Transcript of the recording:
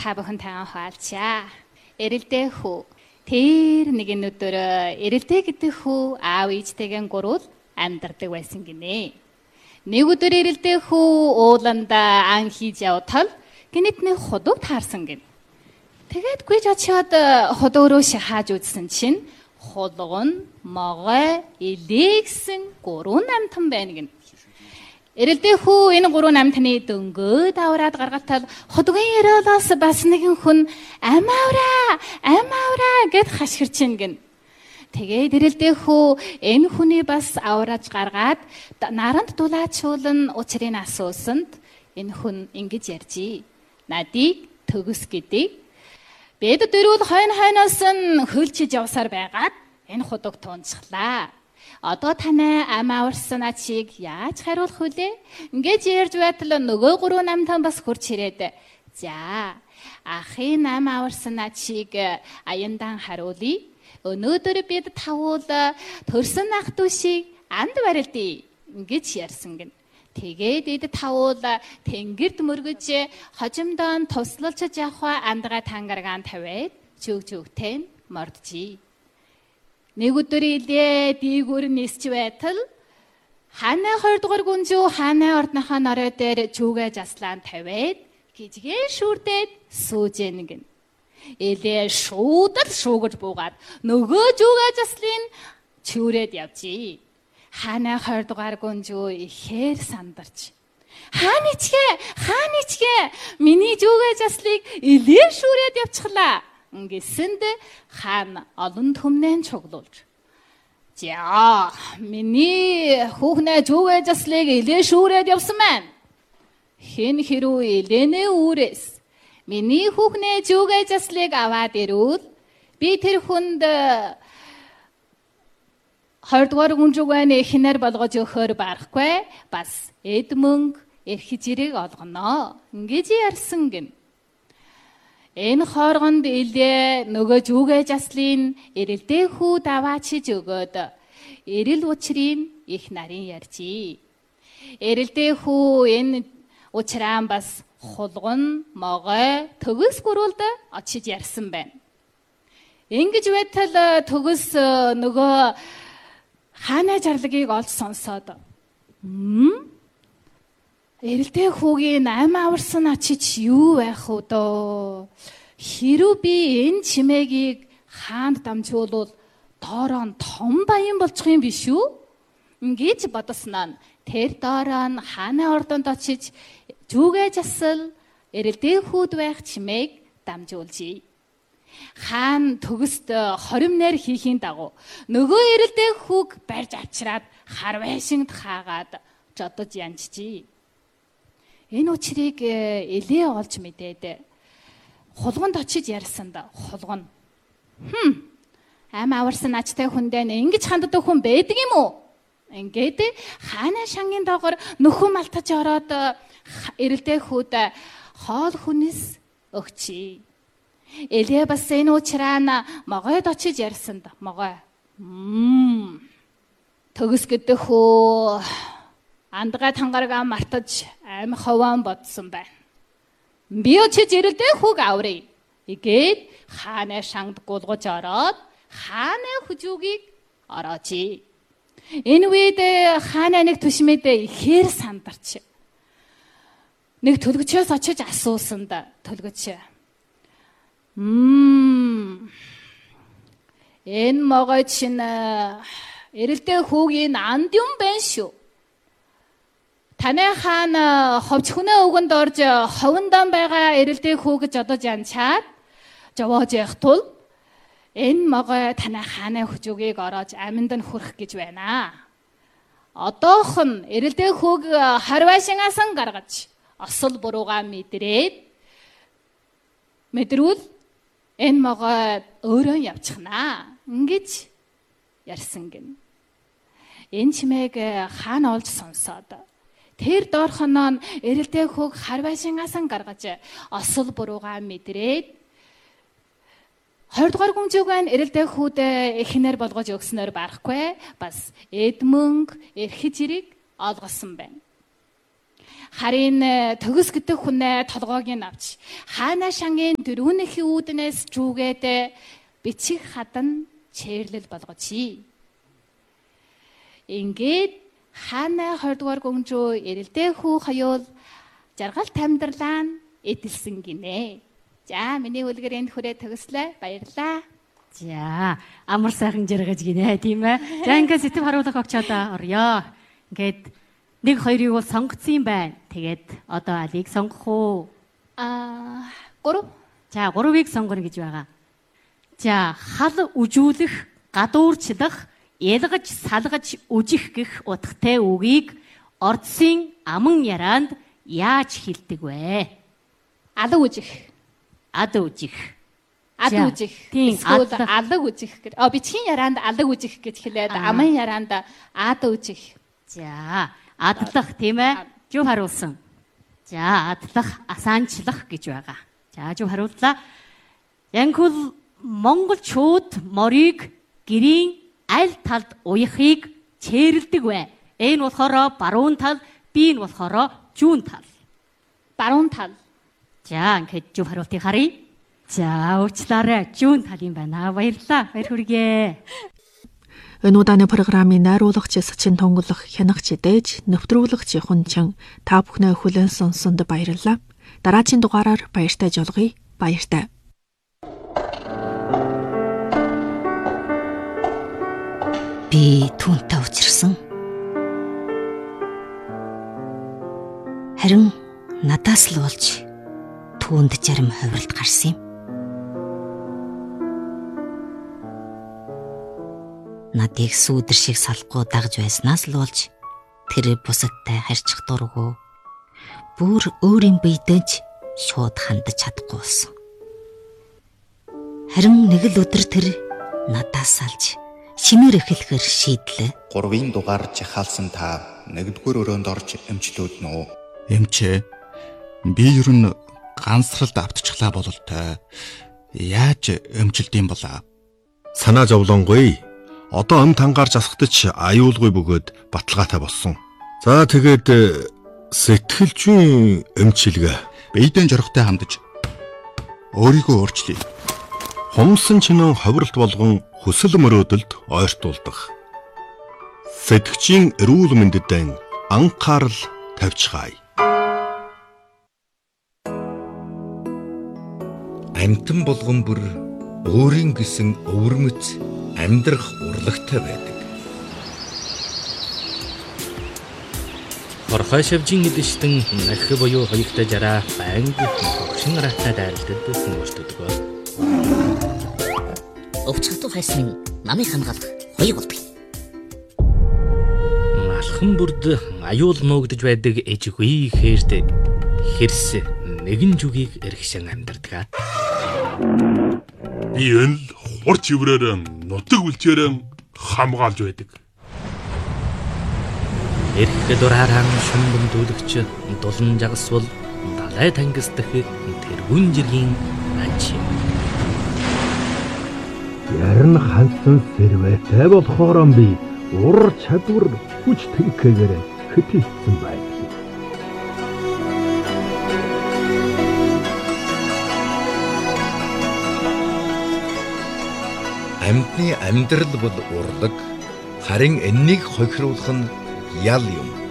та бүхэнтэйгээ хаалцаа. Эрэлдээ хүү. Тэр нэгэн өдөр эрэлдээ гэдэг хүү аав ээжтэйгээ гурвал амьдардаг байсан гинэ. Нэг өдөр эрэлдээ хүү ууланда ан хийж явтал гинэт нэг худуу таарсан гин. Тэгээд гүйж очиод худуу руу шахааж үзсэн чинь хулгун, могой, элэгсэн гурван намтан байна гин. Эрэлдээ хүү энэ гурван намтны дөнгөө давраад гаргатал худгийн яриалаас бас нэгэн хүн амаавраа гэд хашгирч ин гин. Тэгээд эрэлдээ хүү энэ хүний бас аврааж гаргаад наранд дулаачуулан учрыг асуусанд энэ хүн ингэж ярьжээ. Надыг төгс гэдэг. Бид дөрвөл хойноос нь хөлчиж явсаар байгаад энэ худаг туунцглаа. Одоо танай ам аварсан ачийг яаж хариулах вүлээ? Ингэж ярьж байтал нөгөө гурван намтан бас хурц ирээд. За, ахын ам аварсан ачийг аяндаа хариулъя. Өнөөдөр бид тавуул төрсөн ах дүүшийг анд барилдъя. Ингэж ярьсан гин. Тэгээд эд тавуул тэнгэрд мөргөж хожимдоо туслалж явах андгаа тангаргаан тавиад зүгтэй морджээ. Нэг өдөр илээ дээгүүр нисч байтал хааны 2 дугаар гүнжүү хааны ордныхаа норой дээр зүгээ заслаан тавиад гижгээ шүрдээд сууж гин. Илээ шуугаж буугаад нөгөө зүгээ заслын чүүрээд явжээ. Хааны 2 дугаар гүнжүү ихээр сандарч. Хааны ичгээ миний зүгээ заслыг илээ шүүрээд явчихлаа. Гэсэнд хаан олон түмнэн чуглуулж. За, миний хүүхнээ зүгээ заслыг илээ шүүрээд явсан маань. Хэн хэрүү илэнэ үүрээс миний хүүхнээ зүгээ заслыг аваад ирвэл би тэр хүнд 20 дугаар гүнжүүгэн хинээр болгож өгөхөөр барахгүй бас эд мөнгө эрх зэрэг олгоно. Ингэж ярьсан гин. Энэ хооргонд илээ нөгөө зүгээ заслын эрэлдээ хүү даваачиж өгөөд эрэл учрын их нарын ярьжээ. Эрэлдээ хүү энэ учраан бас хулгун, могой, төгс гурвалд очиж ярьсан байна. Ингэж байтал төгс нөгөө хааны жарлагыг олж сонсоод эрэлдээ хүүгийн ам аварсан ачиж юу байх вэ дөө? Хэрүү би энэ чимээгийг хаанд дамжуулвал доороо том баян болчих юм биш үү? Ингэж бодосноо тэр доороо хааны ордонд очиж зүгээ засал эрэлдээ хүүд байх чимээг дамжуулжээ. Хаан төгсд хоримнэр хийхийн дагуу нөгөө эрэлдээ хүүг барьж авчираад хар байшинд хаагаад жодож янжжээ. Энэ учрыг элээ олж мэдээд хулганд очиж ярьсан да. Хулган. Ам аварсан ачтай хүндээ ингэж ханддаг хүн байдаг юм уу? Ингээд хааны шангийн доогоор нөхөн малтаж ороод эрэлдээ хүүд хоол хүнээс өгчээ. Элээ бас энэ учраана могойд очиж ярьсан да. Могой. Төгс гэдэг хөө андгаа тангаргаа мартаж аим ховоон бодсон байна. Би очиж эрэлдээ хүүг авръя. Игээд хааны шангд гулгаж ороод хааны хүжүүгийг ороожээ. Энэ үед хааны нэг түшмэд ихээр сандарч. Нэг төлгөчөөс очиж асуусан да. Төлгөч. Энэ могой чинь эрэлдээ хүүгийн анд юм байна шүү. Танай хаан ховч хүнээ өгөнд орж ховондон байгаа эрэлдээ хүү гэж одож янчаад жовоож явах тул энэ могой танай хааны хүчүүгийг ороож аминд нь хүрэх гэж байна. Одоох нь эрэлдээ хүүг харвайшингаас гаргаж осол буруугаа мэдрүүл энэ могой өөрөө явчихнаа. Ингэж ярьсан гин. Энэ чимээг хаан олж сонсоод тэр доорхоноо эрэлдээ хүүг харвайшингаас гаргаж осол буруугаа мэдрээд 20 дугаар гүнжүүгэн эрэлдээ хүүд эхнэр болгож өгснөөр барахгүй бас эд мөнгө эрх зэрэг олгосон байна. Харин төгс гэдэг хүнээ толгойг нь авч хаана шангийн дөрүүнийхээ үүднээс жүүгээд бичиг хадан чэрлэл болгочихъя. Ингээд хаана 20 дугаар гүнжүү эрэлдээ хүү хоёул жаргалт амьдралаа эдэлсэн гинэ. За миний үлгэр энд хүрээ төгслөө. Баярлаа. За амар сайхан жаргаж гинэ тийм ээ. За ингээд сэтгэв харуулах огч одоо орё. Ингээд 1 2-ыг бол сонгоцсон юм байна. Тэгээд одоо алийг сонгох уу? 3. За 3-ыг сонгоно гэж байгаа. За хал үжүүлэх, гадуурчлах, ялгаж, салгаж, үжих гэх утгатай үгийг ордсын аман ярианд яаж хэлдэг вэ? Алаг үжих. Ад үжих. Ад үжих. Тийм. Алаг үжих гэдэг. Бичгийн ярианд алаг үжих гэж хэлээд аман ярианд ад үжих. За адлах тийм ээ. Зөв харуулсан. За адлах, асаанчлах гэж байгаа. За зөв харууллаа. Янгол монголчууд морийг гэрийн аль талд уяхыг чэрлдэг вэ? A нь болохоор баруун тал, B нь болохоор зүүн тал. Баруун тал. За ингээд зөв хариултыг харъя. За уучлаарай. Зүүн тал юм байна. Баярлалаа. Баяр хүргэе. Энэ удаагийн программын найруулагч Сачин Тонголох, хянагч Дээж, нэвтрүүлэгч Хунчин та бүхнээ хүлээн сонсонд баярлалаа. Дараагийн дугаараар баяртай жолгоё. Баяртай. Би түүнтэй учирсан. Харин надаас л болж түүнд зарим хувиралт гарсан юм. Надыг сүүдэр шиг салахгүй дагж байснаас л болж тэр бусадтай харьцах дургүй. Бүр өөрийн биедэж шууд хандаж чадахгүй болсон. Харин нэг л өдөр тэр надаас салж шинээр эхлэхээр шийдлээ. 3-ын дугаар жахаалсан та 1-р өрөөнд орж эмчлүүд нөө. Эмчээ. Би ер нь ганцралд автчихлаа бололтой. Яаж эмчилдэм болоо? Санаа зовлонгуй. Одоо ам тангаар засахдаж аюулгүй бөгөөд баталгаатай болсон. За тэгээд сэтгэлжийн эмчилгээ. Биедэн жорохтой хандаж өөрийгөө өөрчлөе. Хумсан чинэн ховролт болгон хүсэл мөрөөдөлд ойртуулдаг. Сэтгчийн эрүүл мэндэд анхаарал тавьчихаая. Амьтан болгон бүр өөрийн гэсэн өвөрмөц амьдрах урлагтай байдаг. Хорхой шавжин эдэштэн нахи буюу хоёртой жараа байнг огшин араатай дайралтад хүмүүстдэг. Өвчхөтөв хайсны намыг хангалах хоёуг болдог. Алхан бүрд аюул нуугдж байдаг эжгүй хэрд хэрс нэгэн жүгийг эргшин амьдардаг. Би энэ л хурц өврөөр нутаг үлчээр хамгаалж байдаг. Эрх дураараа шумбөндүүлэгч дулан жагсвал далай тангис дэх тэргүүн жиргийн аж юм. Ярн хандсан сэрвэтэй болохоор би ур чадвар хүч тэнхээгээр хэтэлсэн байдаг. Амьтны амьдрал бол урлаг, харин энэнийг хохируулах нь ял юм.